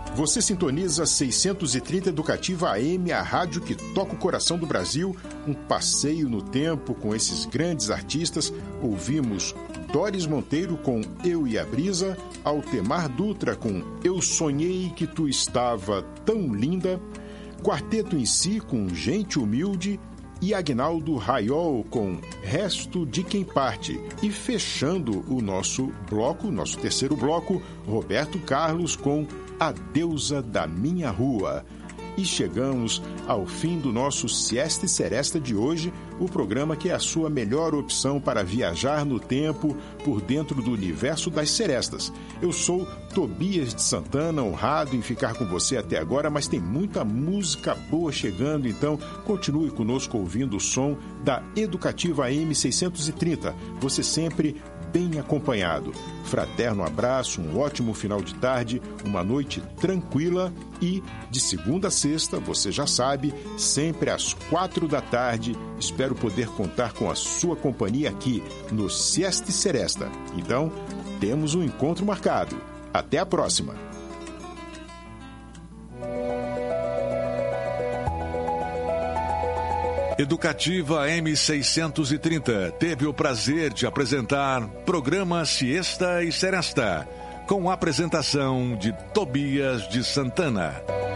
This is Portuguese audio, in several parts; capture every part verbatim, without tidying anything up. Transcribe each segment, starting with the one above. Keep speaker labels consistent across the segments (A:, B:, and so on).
A: Você sintoniza seiscentos e trinta Educativa A M, a rádio que toca o coração do Brasil. Um passeio no tempo com esses grandes artistas. Ouvimos Doris Monteiro com Eu e a Brisa, Altemar Dutra com Eu Sonhei Que Tu Estava Tão Linda, Quarteto em Si com Gente Humilde e Agnaldo Raiol com Resto de Quem Parte. E fechando o nosso bloco, nosso terceiro bloco, Roberto Carlos com A Deusa da Minha Rua. E chegamos ao fim do nosso Siesta e Seresta de hoje, o programa que é a sua melhor opção para viajar no tempo por dentro do universo das serestas. Eu sou Tobias de Santana, honrado em ficar com você até agora, mas tem muita música boa chegando, então continue conosco ouvindo o som da Educativa A M seiscentos e trinta. Você sempre bem acompanhado. Fraterno abraço, um ótimo final de tarde, uma noite tranquila e, de segunda a sexta, você já sabe, sempre às quatro da tarde, espero poder contar com a sua companhia aqui no Siesta e Seresta. Então, temos um encontro marcado. Até a próxima!
B: Educativa A M seiscentos e trinta teve o prazer de apresentar programa Siesta e Seresta, com a apresentação de Tobias de Santana.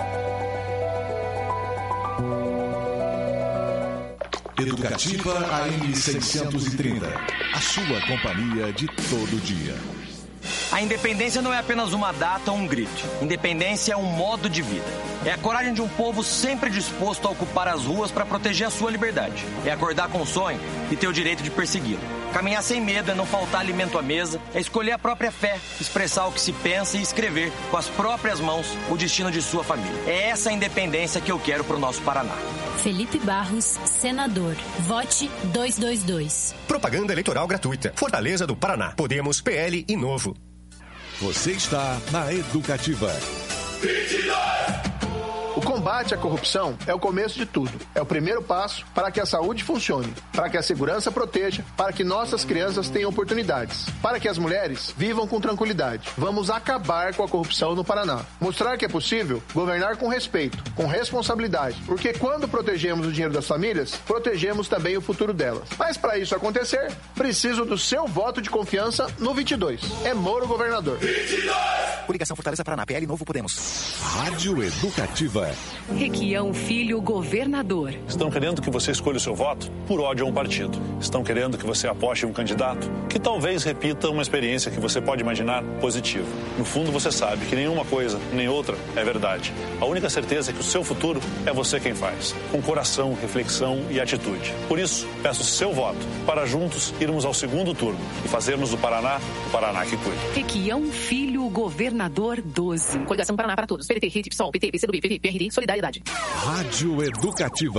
B: Educativa A M seiscentos e trinta, a sua companhia de todo dia.
C: A independência não é apenas uma data ou um grito. Independência é um modo de vida. É a coragem de um povo sempre disposto a ocupar as ruas para proteger a sua liberdade. É acordar com um sonho e ter o direito de persegui-lo. Caminhar sem medo é não faltar alimento à mesa, é escolher a própria fé, expressar o que se pensa e escrever com as próprias mãos o destino de sua família. É essa a independência que eu quero para o nosso Paraná.
D: Felipe Barros, senador. Vote duzentos e vinte e dois.
E: Propaganda eleitoral gratuita. Fortaleza do Paraná. Podemos, P L e Novo.
B: Você está na Educativa.
F: vinte e dois!
G: O combate à corrupção é o começo de tudo. É o primeiro passo para que a saúde funcione, para que a segurança proteja, para que nossas crianças tenham oportunidades, para que as mulheres vivam com tranquilidade. Vamos acabar com a corrupção no Paraná. Mostrar que é possível governar com respeito, com responsabilidade, porque quando protegemos o dinheiro das famílias, protegemos também o futuro delas. Mas para isso acontecer, preciso do seu voto de confiança no vinte e dois. É Moro governador.
F: vinte e dois!
H: Coligação Fortaleza Paraná, P L Novo Podemos.
B: Rádio Educativa.
I: Requião Filho, governador.
J: Estão querendo que você escolha o seu voto por ódio a um partido. Estão querendo que você aposte em um candidato que talvez repita uma experiência que você pode imaginar positiva. No fundo, você sabe que nenhuma coisa, nem outra, é verdade. A única certeza é que o seu futuro é você quem faz, com coração, reflexão e atitude. Por isso, peço seu voto para juntos irmos ao segundo turno e fazermos do Paraná o Paraná que cuida.
I: Requião Filho, governador doze.
K: Coligação Paraná para todos. P T, R I T, P SOL, P T, P C do B, P V, P R D, Solidariedade.
B: Rádio Educativa.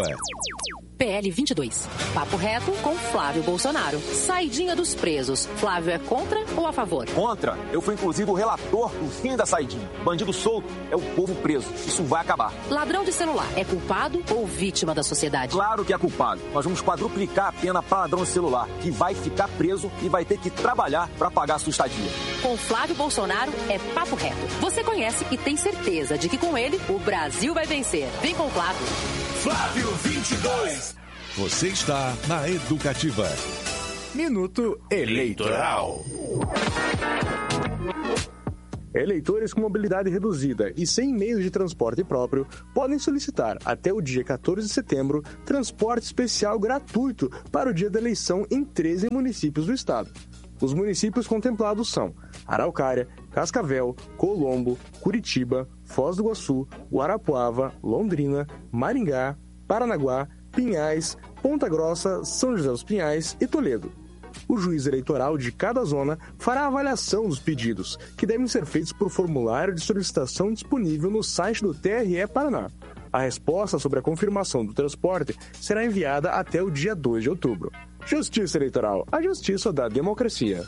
L: P L vinte e dois. Papo reto com Flávio Bolsonaro. Saidinha dos presos. Flávio é contra ou a favor?
M: Contra. Eu fui inclusive o relator do fim da saidinha. Bandido solto é o povo preso. Isso vai acabar.
L: Ladrão de celular é culpado ou vítima da sociedade?
M: Claro que é culpado. Nós vamos quadruplicar a pena para ladrão de celular, que vai ficar preso e vai ter que trabalhar para pagar a sua estadia.
L: Com Flávio Bolsonaro é papo reto. Você conhece e tem certeza de que com ele o Brasil vai vencer. Vem com o Flávio.
F: Flávio vinte e dois.
B: Você está na Educativa.
N: Minuto Eleitoral. Eleitores com mobilidade reduzida e sem meios de transporte próprio podem solicitar, até o dia quatorze de setembro, transporte especial gratuito para o dia da eleição em treze municípios do estado. Os municípios contemplados são Araucária, Cascavel, Colombo, Curitiba, Foz do Iguaçu, Guarapuava, Londrina, Maringá, Paranaguá, Pinhais, Ponta Grossa, São José dos Pinhais e Toledo. O juiz eleitoral de cada zona fará a avaliação dos pedidos, que devem ser feitos por formulário de solicitação disponível no site do T R E Paraná. A resposta sobre a confirmação do transporte será enviada até o dia dois de outubro. Justiça Eleitoral, a justiça da democracia.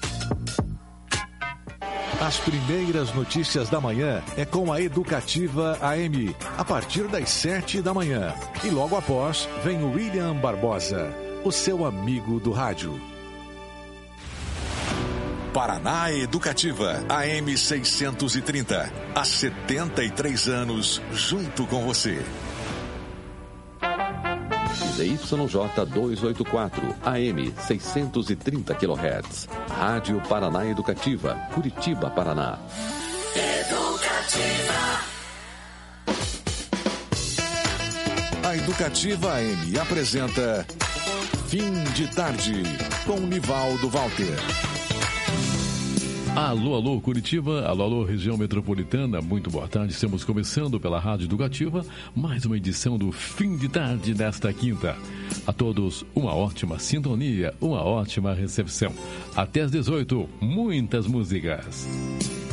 B: As primeiras notícias da manhã é com a Educativa A M, a partir das sete da manhã. E logo após, vem o William Barbosa, o seu amigo do rádio. Paraná Educativa, A M seiscentos e trinta. Há setenta e três anos, junto com você.
O: Z Y J duzentos e oitenta e quatro, A M seiscentos e trinta quilohertz. Rádio Paraná Educativa, Curitiba, Paraná.
B: Educativa. A Educativa A M apresenta Fim de Tarde, com Nivaldo Walter.
P: Alô, alô, Curitiba, alô, alô, região metropolitana, muito boa tarde. Estamos começando pela Rádio Educativa, mais uma edição do Fim de Tarde desta quinta. A todos, uma ótima sintonia, uma ótima recepção. Até às dezoito, muitas músicas.